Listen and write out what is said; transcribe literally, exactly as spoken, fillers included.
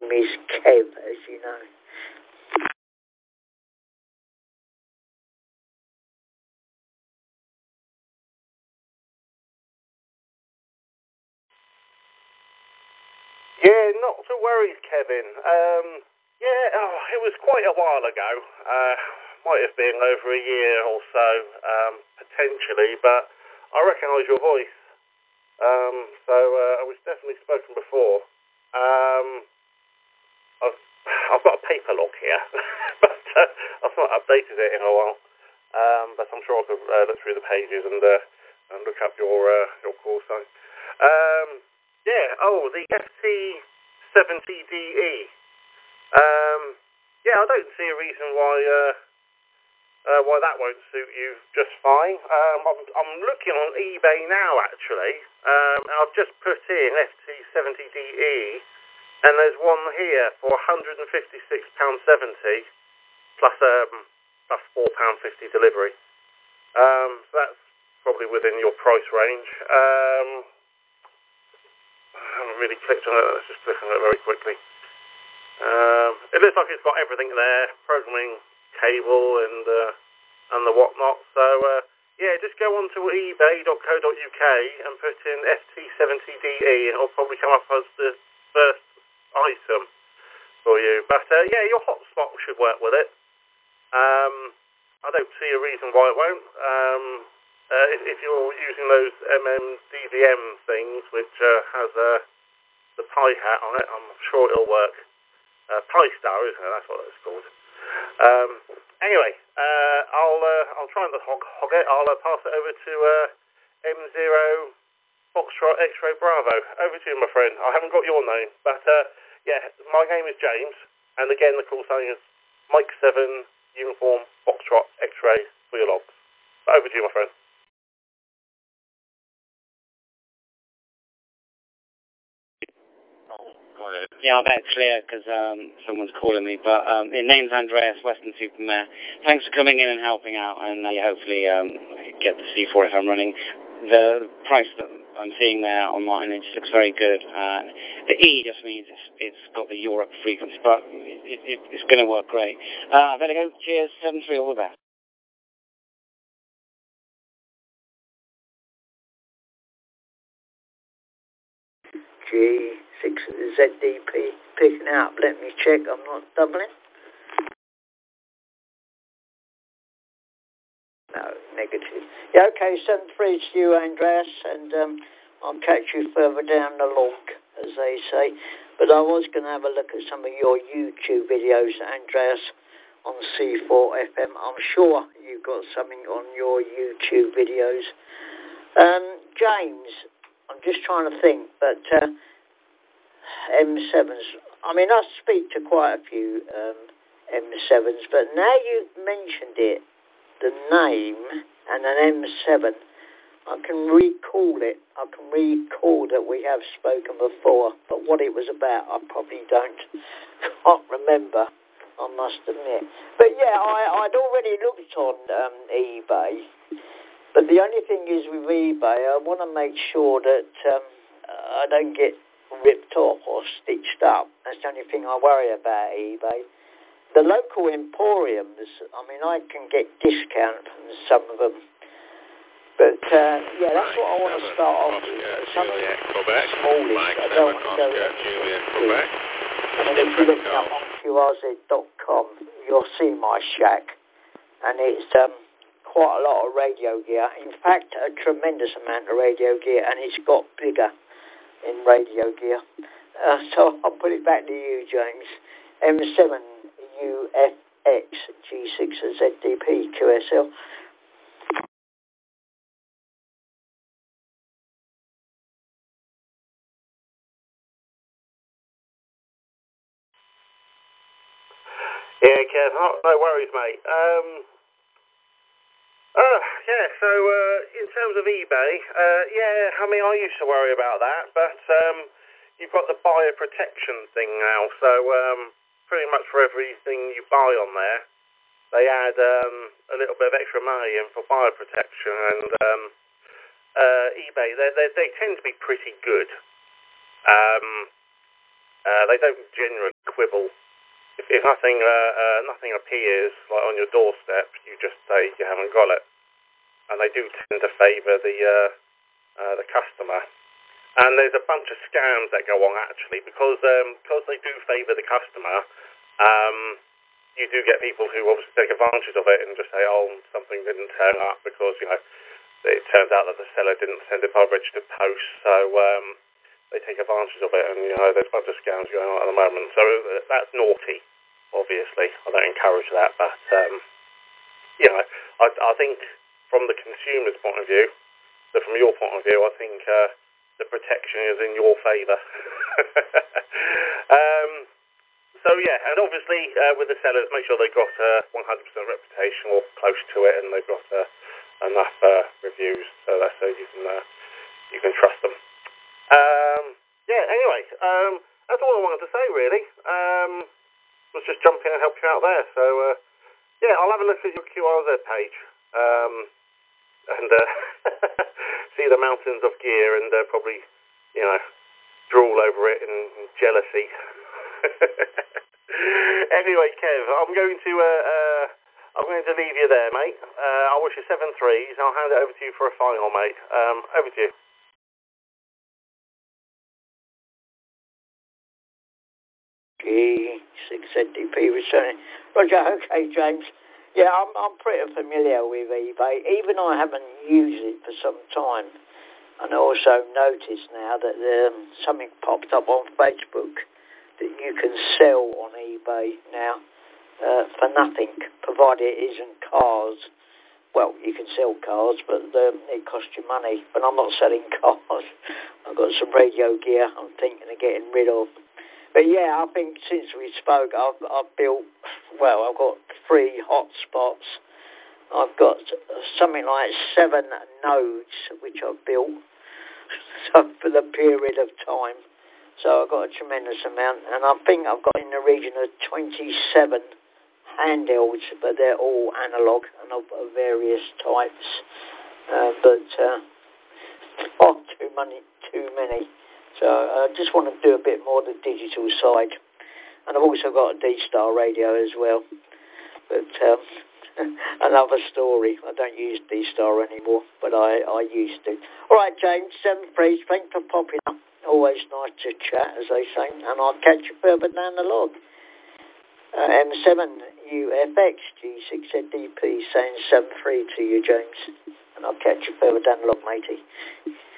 name is Kev, as you know. Yeah, not to worry, Kevin. Um, yeah, oh, it was quite a while ago. Uh, might have been over a year or so, um, potentially, but I recognise your voice. Um, so uh, I was definitely spoken before. Um, I've, I've got a paper log here, but uh, I've not updated it in a while. Um, but I'm sure I could uh, look through the pages and, uh, and look up your uh, your call sign. Um, yeah, oh, the F T seventy D E. Um, yeah, I don't see a reason why uh, uh, why that won't suit you just fine. Um, I'm, I'm looking on eBay now, actually. Um, and I've just put in F T seventy D E, and there's one here for one hundred fifty-six pounds seventy plus um, plus four pounds fifty delivery. Um, so that's probably within your price range. Um, I haven't really clicked on it. Let's just click on it very quickly. Um, it looks like it's got everything there, programming cable and uh, and the whatnot. So uh, yeah, just go on to ebay dot co dot uk and put in F T seventy D E, and it'll probably come up as the first item for you. But uh, yeah, your hotspot should work with it. Um, I don't see a reason why it won't. Um, uh, if, if you're using those M M D V M things, which uh, has uh, the Pi hat on it, I'm sure it'll work. Uh, Pi Star, isn't it? That's what it's called. Um, anyway, uh, I'll uh, I'll try and hog, hog it. I'll uh, pass it over to uh, M zero Foxtrot X-Ray Bravo. Over to you, my friend. I haven't got your name, but uh, yeah, my name is James, and again, the call sign is Mike seven Uniform Foxtrot X-Ray for your logs. But over to you, my friend. Yeah, I bet it's clear because um, someone's calling me. But um, the name's Andreas, Western Supermare. Thanks for coming in and helping out, and uh, hopefully um, get the C four if I'm running. The price that I'm seeing there online, it just looks very good. Uh, the E just means it's, it's got the Europe frequency, but it, it, it's going to work great. Uh, I better go. Cheers, seven three, all the best. G six Z D P picking up. Let me check. I'm not doubling. No, negative. Yeah, okay. Seven three to you, Andreas, and um, I'll catch you further down the log, as they say. But I was going to have a look at some of your YouTube videos, Andreas, on C four F M. I'm sure you've got something on your YouTube videos. Um, James, I'm just trying to think, but uh, M sevens, I mean, I speak to quite a few um, M sevens, but now you've mentioned it, the name and an M seven, I can recall it. I can recall that we have spoken before, but what it was about, I probably don't, can't remember, I must admit. But yeah, I, I'd already looked on um, eBay, but the only thing is with eBay, I want to make sure that um, I don't get ripped off or stitched up. That's the only thing I worry about eBay. The local emporiums, I mean, I can get discount from some of them. But, uh, yeah, that's what I want to start off with. Something smallish. I don't want to go big. And if you look me up on Q R Z dot com, you'll see my shack. And it's um, quite a lot of radio gear. In fact, a tremendous amount of radio gear, and it's got bigger in radio gear. Uh, so I'll put it back to you, James. M seven U F X G six Z D P Q S L. Yeah, Kev, no, no worries, mate. Um, uh, yeah, so uh, in terms of eBay, uh, yeah, I mean, I used to worry about that, but um, you've got the buyer protection thing now, so um, pretty much for everything you buy on there, they add um, a little bit of extra money in for buyer protection, and um, uh, eBay, they, they, they tend to be pretty good. Um, Uh, they don't generally quibble. If, if nothing uh, uh, nothing appears like on your doorstep, you just say you haven't got it. And they do tend to favour the uh, uh, the customer. And there's a bunch of scams that go on actually because um, because they do favour the customer. Um, you do get people who obviously take advantage of it and just say, oh, something didn't turn up because you know it turns out that the seller didn't send it by registered post. So um, they take advantage of it, and you know there's a bunch of scams going on at the moment. So uh, that's naughty. Obviously, I don't encourage that, but um, you know, I, I think from the consumer's point of view, so from your point of view, I think uh, the protection is in your favour. um, so yeah, and obviously uh, with the sellers, make sure they've got a one hundred percent reputation or close to it, and they've got uh, enough uh, reviews so that so you can uh, you can trust them. Um, yeah. Anyway, um, that's all I wanted to say really. Um, was just jump in and help you out there. So, uh, yeah, I'll have a look at your Q R Z page um, and uh, see the mountains of gear and uh, probably, you know, drool over it in jealousy. Anyway, Kev, I'm going to uh, uh, I'm going to leave you there, mate. Uh, I wish you seven threes. I'll hand it over to you for a final, mate. Um, over to you. G six Z D P returning. Roger, okay, James. Yeah, I'm I'm pretty familiar with eBay. Even I haven't used it for some time. And I also noticed now that um, something popped up on Facebook that you can sell on eBay now uh, for nothing, provided it isn't cars. Well, you can sell cars, but um, it costs you money. But I'm not selling cars. I've got some radio gear I'm thinking of getting rid of. But yeah, I think since we spoke, I've, I've built, well, I've got three hotspots. I've got something like seven nodes, which I've built so for the period of time. So I've got a tremendous amount. And I think I've got in the region of twenty-seven handhelds, but they're all analog and of, of various types. Uh, but uh, not too many, too many. So I uh, just want to do a bit more of the digital side. And I've also got a D-Star radio as well. But um, another story. I don't use D-Star anymore, but I, I used to. All right, James, seven threes, thanks for popping up. Always nice to chat, as they say. And I'll catch you further down the log. Uh, M seven U F X G six Z D P saying seven three to you, James. And I'll catch you further down the log, matey.